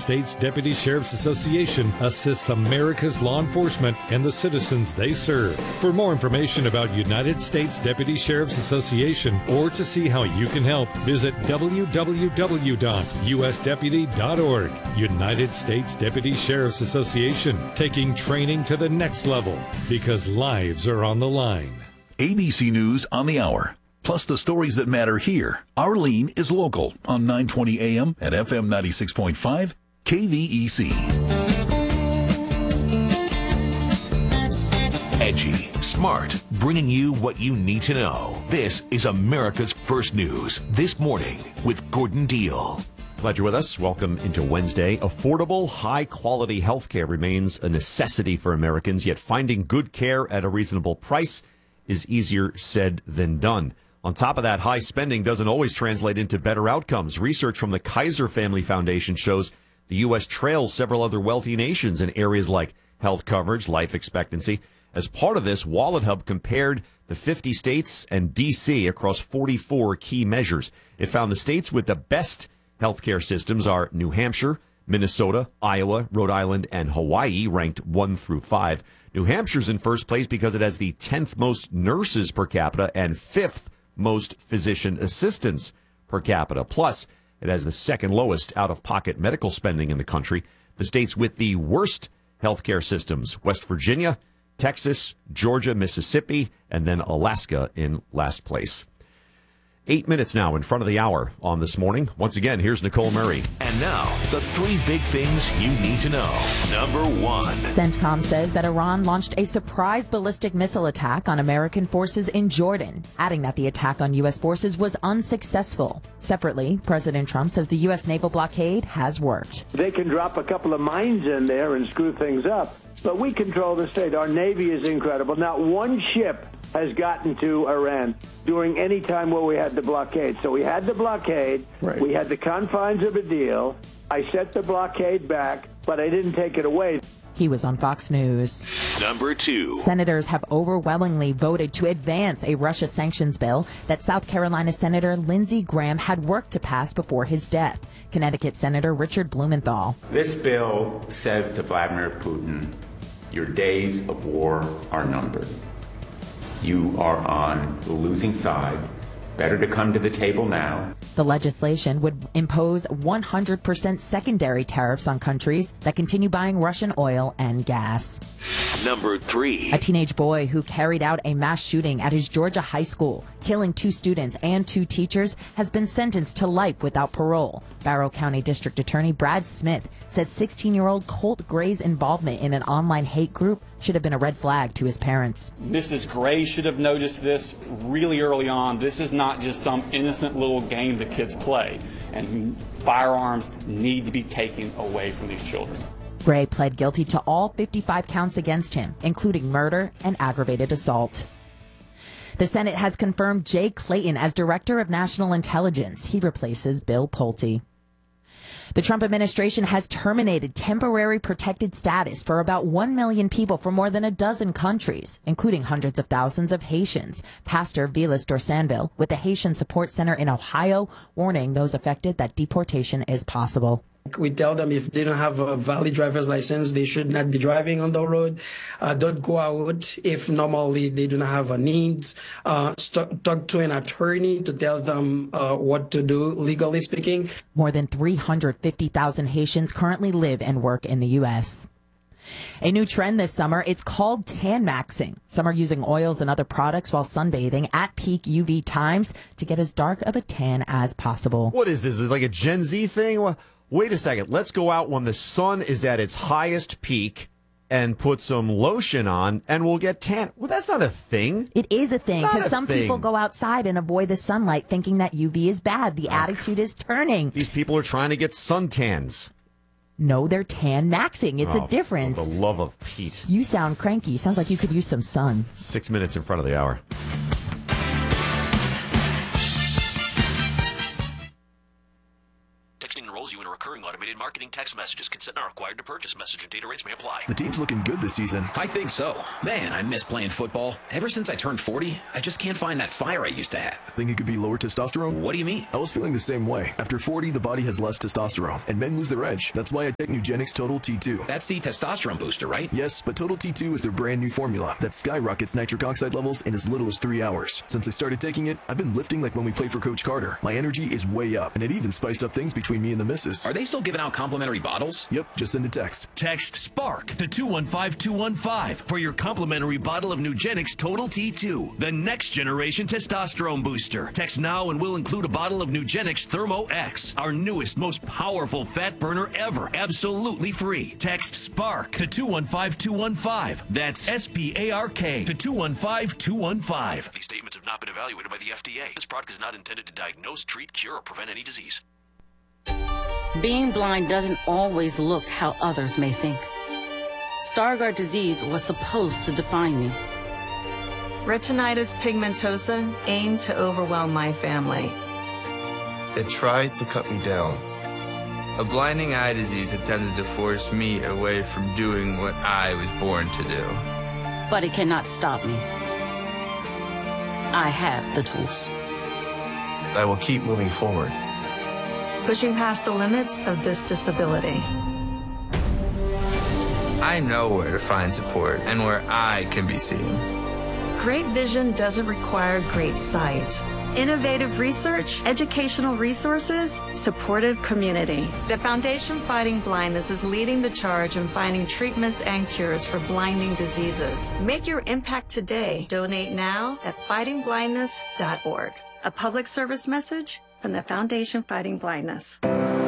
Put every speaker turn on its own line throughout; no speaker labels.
States Deputy Sheriff's Association assists America's law enforcement and the citizens they serve. For more information about United States Deputy Sheriff's Association or to see how you can help, visit www.usdeputy.org. United States Deputy Sheriff's Association, taking training to the next level because lives are on the line.
ABC News on the hour. Plus the stories that matter here. Arlene is local on 920 AM at FM 96.5 KVEC.
Edgy, smart, bringing you what you need to know. This is America's First News This Morning with Gordon Deal.
Glad you're with us. Welcome into Wednesday. Affordable, high-quality health care remains a necessity for Americans, yet finding good care at a reasonable price is easier said than done. On top of that, high spending doesn't always translate into better outcomes. Research from the Kaiser Family Foundation shows the U.S. trails several other wealthy nations in areas like health coverage, life expectancy. As part of this, WalletHub compared the 50 states and D.C. across 44 key measures. It found the states with the best healthcare systems are New Hampshire, Minnesota, Iowa, Rhode Island, and Hawaii, ranked 1 through 5. New Hampshire's in first place because it has the 10th most nurses per capita and 5th most physician assistants per capita. Plus, it has the second lowest out-of-pocket medical spending in the country. The states with the worst healthcare systems, West Virginia, Texas, Georgia, Mississippi, and then Alaska in last place. 8 minutes now in front of the hour on This Morning. Once again, here's Nicole Murray.
And now, the 3 big things you need to know. Number 1.
CENTCOM says that Iran launched a surprise ballistic missile attack on American forces in Jordan, adding that the attack on U.S. forces was unsuccessful. Separately, President Trump says the U.S. naval blockade has worked.
They can drop a couple of mines in there and screw things up, but we control the state. Our Navy is incredible. Not one ship has gotten to Iran during any time where we had the blockade. So we had the blockade. Right. We had the confines of a deal. I set the blockade back, but I didn't take it away.
He was on Fox News.
Number 2.
Senators have overwhelmingly voted to advance a Russia sanctions bill that South Carolina Senator Lindsey Graham had worked to pass before his death. Connecticut Senator Richard Blumenthal.
This bill says to Vladimir Putin, your days of war are numbered. You are on the losing side. Better to come to the table now.
The legislation would impose 100% secondary tariffs on countries that continue buying Russian oil and gas.
Number 3.
A teenage boy who carried out a mass shooting at his Georgia high school, killing 2 students and 2 teachers, has been sentenced to life without parole. Barrow County District Attorney Brad Smith said 16-year-old Colt Gray's involvement in an online hate group should have been a red flag to his parents.
Mrs. Gray should have noticed this really early on. This is not just some innocent little game that kids play, and firearms need to be taken away from these children.
Gray pled guilty to all 55 counts against him, including murder and aggravated assault. The Senate has confirmed Jay Clayton as Director of National Intelligence. He replaces Bill Pulte. The Trump administration has terminated temporary protected status for about 1 million people from more than a dozen countries, including hundreds of thousands of Haitians. Pastor Vilas Dorsanville with the Haitian Support Center in Ohio warning those affected that deportation is possible.
We tell them if they don't have a valid driver's license, they should not be driving on the road. Don't go out if normally they do not have a needs. Talk to an attorney to tell them what to do, legally speaking.
More than 350,000 Haitians currently live and work in the U.S. A new trend this summer, it's called tan maxing. Some are using oils and other products while sunbathing at peak UV times to get as dark of a tan as possible.
What is this? Is it like a Gen Z thing? Wait a second. Let's go out when the sun is at its highest peak and put some lotion on and we'll get tan. Well, that's not a thing.
It is a thing because some people go outside and avoid the sunlight thinking that UV is bad. The attitude is turning.
These people are trying to get suntans.
No, they're tan maxing. It's a difference.
For the love of Pete.
You sound cranky. Sounds like you could use some sun.
6 minutes in front of the hour.
Texting enrolls you in a recurring automated
Automated marketing text messages. Consent not required to purchase. Message and data rates may apply.
The team's looking good this season.
I think so. Man, I miss playing football. Ever since I turned 40, I just can't find that fire I used to have.
Think it could be lower testosterone?
What do you mean?
I was feeling the same way. After 40, the body has less testosterone, and men lose their edge. That's why I take Nugenix Total T2.
That's the testosterone booster, right?
Yes, but Total T2 is their brand new formula that skyrockets nitric oxide levels in as little as 3 hours. Since I started taking it, I've been lifting like when we played for Coach Carter. My energy is way up, and it even spiced up things between me and the missus.
Are they still giving out complimentary bottles?
Yep, just send a text.
Text SPARK to 215215 for your complimentary bottle of Nugenix Total T2, the next generation testosterone booster. Text now and we'll include a bottle of Nugenix Thermo X, our newest, most powerful fat burner ever, absolutely free. Text SPARK to 215215. That's SPARK to 215215. These statements have not been evaluated by the FDA. This product is not intended to diagnose, treat, cure, or prevent any disease.
Being blind doesn't always look how others may think. Stargardt disease was supposed to define me.
Retinitis pigmentosa aimed to overwhelm my family.
It tried to cut me down. A blinding eye disease attempted to force me away from doing what I was born to do.
But it cannot stop me. I have the tools.
I will keep moving forward.
Pushing past the limits of this disability.
I know where to find support and where I can be seen.
Great vision doesn't require great sight. Innovative research, educational resources, supportive community. The Foundation Fighting Blindness is leading the charge in finding treatments and cures for blinding diseases. Make your impact today. Donate now at fightingblindness.org. A public service message from the Foundation Fighting Blindness.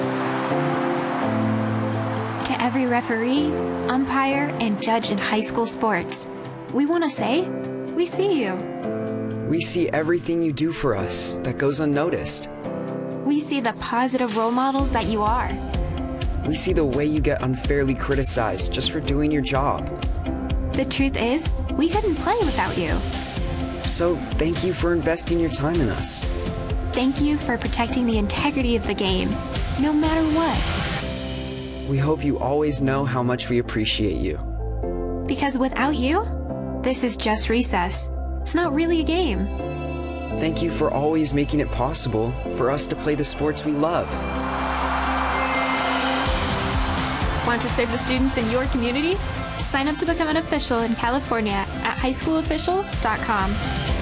To every referee, umpire, and judge in high school sports, we want to say, we see you.
We see everything you do for us that goes unnoticed.
We see the positive role models that you are.
We see the way you get unfairly criticized just for doing your job.
The truth is, we couldn't play without you.
So thank you for investing your time in us.
Thank you for protecting the integrity of the game, no matter what.
We hope you always know how much we appreciate you.
Because without you, this is just recess. It's not really a game.
Thank you for always making it possible for us to play the sports we love.
Want to serve the students in your community? Sign up to become an official in California at highschoolofficials.com.